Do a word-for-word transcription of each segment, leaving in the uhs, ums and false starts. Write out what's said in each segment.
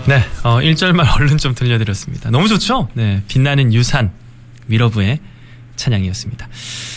네, 어, 일 절만 얼른 좀 들려드렸습니다. 너무 좋죠? 네, 빛나는 유산, 위러브의 찬양이었습니다.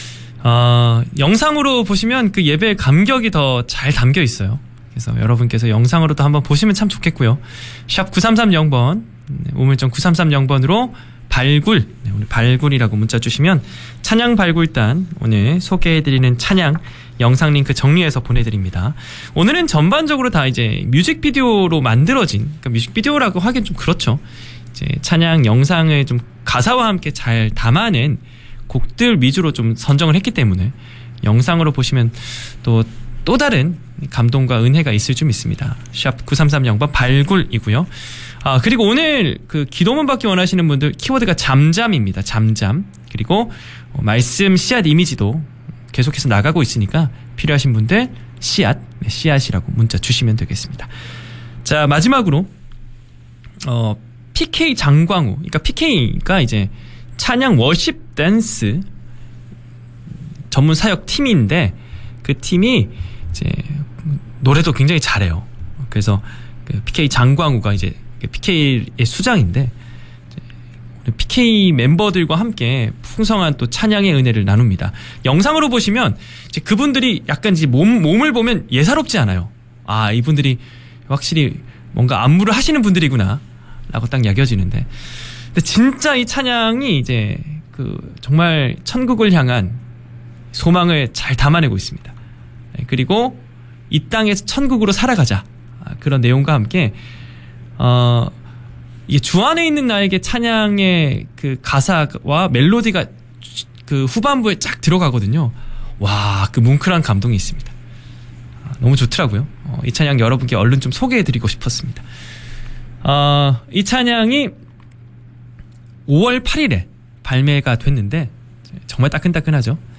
어, 영상으로 보시면 그 예배의 감격이 더 잘 담겨 있어요. 그래서 여러분께서 영상으로도 한번 보시면 참 좋겠고요. 샵 구삼삼공 번, 네, 우물정 구삼삼공 번으로 발굴, 네, 오늘 발굴이라고 문자 주시면 찬양 발굴단 오늘 소개해드리는 찬양 영상 링크 정리해서 보내드립니다. 오늘은 전반적으로 다 이제 뮤직비디오로 만들어진, 그러니까 뮤직비디오라고 하기엔 좀 그렇죠. 이제 찬양 영상을 좀 가사와 함께 잘 담아낸 곡들 위주로 좀 선정을 했기 때문에 영상으로 보시면 또, 또 다른 감동과 은혜가 있을 줄 믿습니다. 샵 구삼삼공 번 발굴이고요. 아, 그리고 오늘 그 기도문 받기 원하시는 분들 키워드가 잠잠입니다. 잠잠. 그리고 말씀 씨앗 이미지도 계속해서 나가고 있으니까 필요하신 분들 씨앗, 네, 씨앗이라고 문자 주시면 되겠습니다. 자, 마지막으로 어, 피케이 장광우, 그러니까 피케이가 이제 찬양 워십 댄스 전문 사역 팀인데 그 팀이 이제 노래도 굉장히 잘해요. 그래서 그 피케이 장광우가 이제 피케이의 수장인데 피케이 멤버들과 함께 풍성한 또 찬양의 은혜를 나눕니다. 영상으로 보시면 이제 그분들이 약간 이제 몸, 몸을 보면 예사롭지 않아요. 아, 이분들이 확실히 뭔가 안무를 하시는 분들이구나 라고 딱 여겨지는데, 근데 진짜 이 찬양이 이제 그 정말 천국을 향한 소망을 잘 담아내고 있습니다. 그리고 이 땅에서 천국으로 살아가자, 그런 내용과 함께 어 이게 주 안에 있는 나에게 찬양의 그 가사와 멜로디가 그 후반부에 쫙 들어가거든요. 와, 그 뭉클한 감동이 있습니다. 너무 좋더라고요. 어, 이 찬양 여러분께 얼른 좀 소개해드리고 싶었습니다. 어, 이 찬양이 오월 팔일에 발매가 됐는데 정말 따끈따끈하죠.